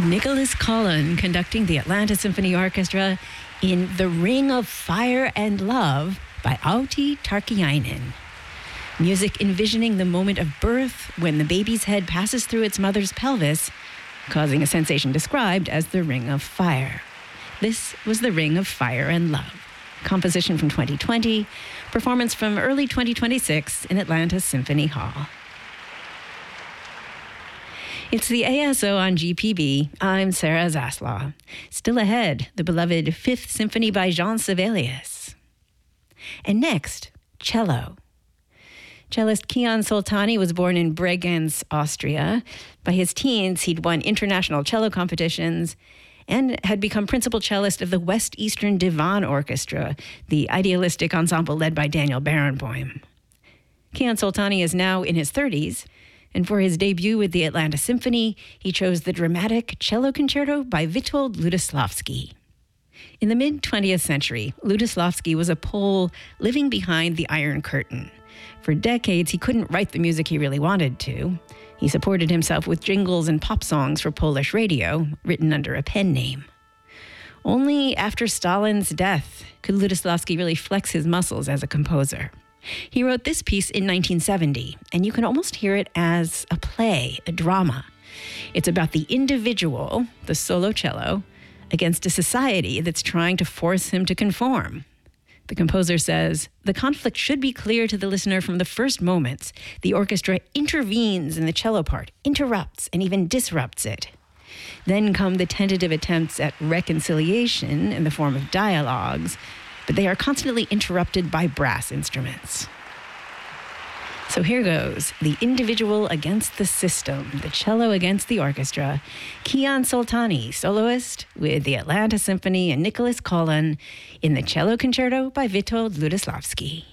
Nicholas Collin conducting the Atlanta Symphony Orchestra in The Ring of Fire and Love by Outi Tarkkiainen. Music envisioning the moment of birth when the baby's head passes through its mother's pelvis, causing a sensation described as the Ring of Fire. This was The Ring of Fire and Love. Composition from 2020, performance from early 2026 in Atlanta Symphony Hall. It's the ASO on GPB. I'm Sarah Zaslaw. Still ahead, the beloved Fifth Symphony by Jean Sibelius. And next, cello. Cellist Kiyan Soltani was born in Bregenz, Austria. By his teens, he'd won international cello competitions and had become principal cellist of the West Eastern Divan Orchestra, the idealistic ensemble led by Daniel Barenboim. Kiyan Soltani is now in his 30s, and for his debut with the Atlanta Symphony, he chose the dramatic cello concerto by Witold Lutosławski. In the mid-20th century, Lutosławski was a Pole living behind the Iron Curtain. For decades, he couldn't write the music he really wanted to. He supported himself with jingles and pop songs for Polish radio, written under a pen name. Only after Stalin's death could Lutosławski really flex his muscles as a composer. He wrote this piece in 1970, and you can almost hear it as a play, a drama. It's about the individual, the solo cello, against a society that's trying to force him to conform. The composer says, the conflict should be clear to the listener from the first moments. The orchestra intervenes in the cello part, interrupts, and even disrupts it. Then come the tentative attempts at reconciliation in the form of dialogues, but they are constantly interrupted by brass instruments. So here goes, the individual against the system, the cello against the orchestra, Kiyan Soltani, soloist with the Atlanta Symphony and Nicholas Collin in the Cello Concerto by Witold Lutosławski.